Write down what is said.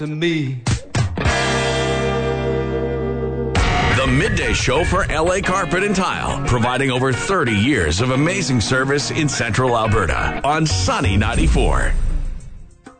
to me. The Midday Show for LA Carpet and Tile, providing over 30 years of amazing service in Central Alberta on Sunny 94.